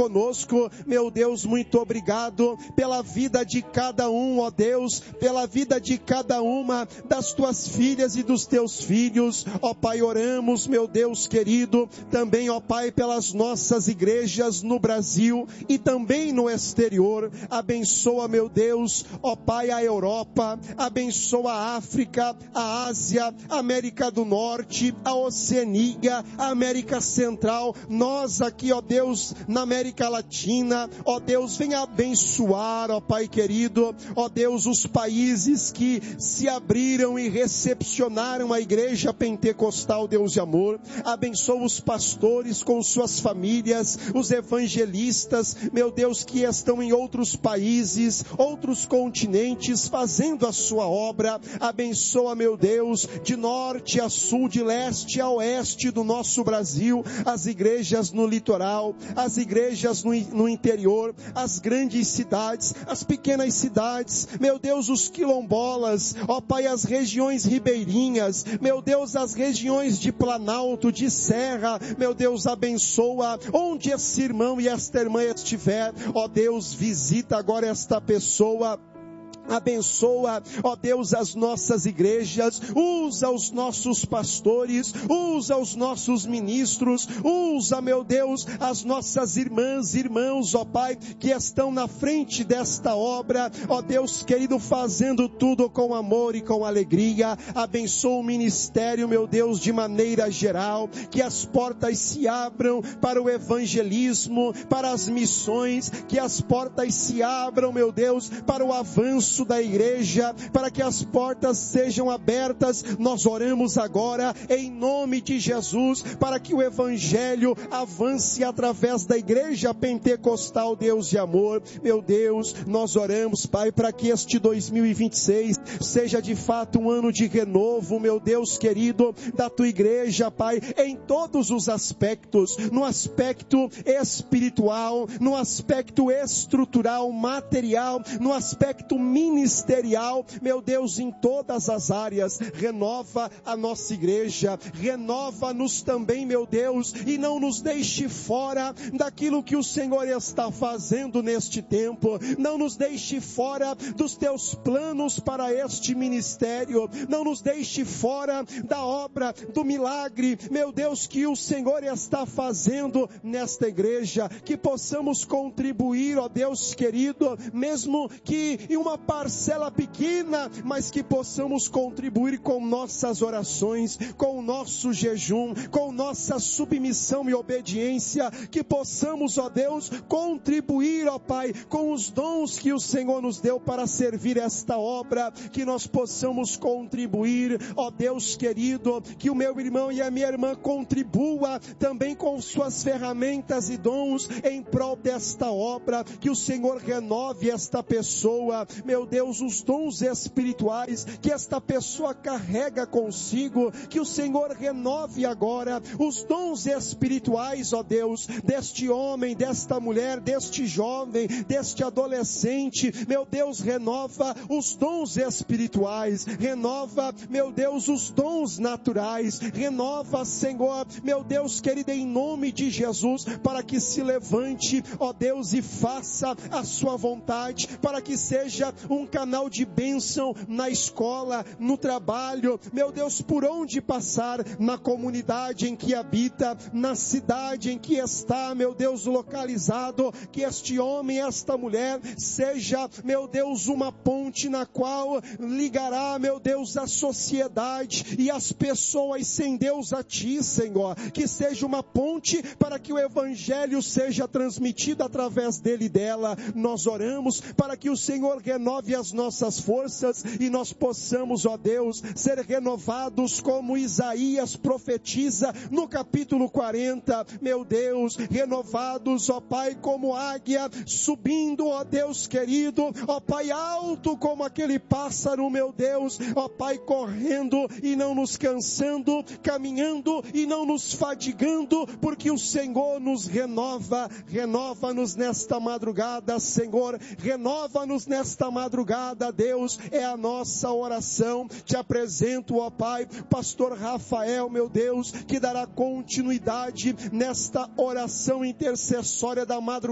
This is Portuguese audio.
conosco. Meu Deus, muito obrigado pela vida de cada um, ó Deus, pela vida de cada uma das tuas filhas e dos teus filhos. Ó Pai, oramos, meu Deus querido, também, ó Pai, pelas nossas igrejas no Brasil e também no exterior. Abençoa, meu Deus, ó Pai, a Europa, abençoa a África, a Ásia, a América do Norte, a Oceania, a América Central. Nós aqui, ó Deus, na América Latina, ó Deus, venha abençoar, ó Pai querido, ó Deus, os países que se abriram e recepcionaram a igreja pentecostal, Deus de amor. Abençoa os pastores com suas famílias, os evangelistas, meu Deus, que estão em outros países, outros continentes, fazendo a sua obra. Abençoa, meu Deus, de norte a sul, de leste a oeste do nosso Brasil, as igrejas no litoral, as igrejas no interior, as grandes cidades, as pequenas cidades, meu Deus, os quilombolas, ó Pai, as regiões ribeirinhas, meu Deus, as regiões de Planalto, de Serra, meu Deus, abençoa, onde esse irmão e esta irmã estiver, ó Deus, visita agora esta pessoa. Abençoa, ó Deus, as nossas igrejas, usa os nossos pastores, usa os nossos ministros, usa, meu Deus, as nossas irmãs e irmãos, ó Pai, que estão na frente desta obra, ó Deus querido, fazendo tudo com amor e com alegria. Abençoa o ministério, meu Deus, de maneira geral, que as portas se abram para o evangelismo, para as missões, que as portas se abram, meu Deus, para o avanço da igreja, para que as portas sejam abertas. Nós oramos agora em nome de Jesus, para que o evangelho avance através da igreja pentecostal, Deus de amor. Meu Deus, nós oramos, Pai, para que este 2026 seja de fato um ano de renovo, meu Deus querido, da tua igreja, Pai, em todos os aspectos, no aspecto espiritual, no aspecto estrutural, material, no aspecto ministerial, meu Deus, em todas as áreas. Renova a nossa igreja, renova-nos também, meu Deus, e não nos deixe fora daquilo que o Senhor está fazendo neste tempo. Não nos deixe fora dos teus planos para este ministério, não nos deixe fora da obra, do milagre, meu Deus, que o Senhor está fazendo nesta igreja. Que possamos contribuir, ó Deus querido, mesmo que em uma parcela pequena, mas que possamos contribuir com nossas orações, com o nosso jejum, com nossa submissão e obediência. Que possamos, ó Deus, contribuir, ó Pai, com os dons que o Senhor nos deu para servir esta obra. Que nós possamos contribuir, ó Deus querido, que o meu irmão e a minha irmã contribua também com suas ferramentas e dons em prol desta obra. Que o Senhor renove esta pessoa, meu Deus, os dons espirituais que esta pessoa carrega consigo. Que o Senhor renove agora os dons espirituais, ó Deus, deste homem, desta mulher, deste jovem, deste adolescente. Meu Deus, renova os dons espirituais, renova, meu Deus, os dons naturais, renova, Senhor, meu Deus querido, em nome de Jesus, para que se levante, ó Deus, e faça a sua vontade, para que seja um canal de bênção na escola, no trabalho, meu Deus, por onde passar, na comunidade em que habita, na cidade em que está, meu Deus, localizado. Que este homem, esta mulher, seja, meu Deus, uma ponte na qual ligará, meu Deus, a sociedade e as pessoas sem Deus a ti, Senhor. Que seja uma ponte para que o evangelho seja transmitido através dele e dela. Nós oramos para que o Senhor renove as nossas forças e nós possamos, ó Deus, ser renovados como Isaías profetiza no capítulo 40, meu Deus, renovados, ó Pai, como águia, subindo, ó Deus querido, ó Pai, alto como aquele pássaro, meu Deus, ó Pai, correndo e não nos cansando, caminhando e não nos fadigando, porque o Senhor nos renova. Renova-nos nesta madrugada, Senhor, renova-nos nesta madrugada, Deus, é a nossa oração. Te apresento, ó Pai, pastor Rafael, meu Deus, que dará continuidade nesta oração intercessória da madrugada.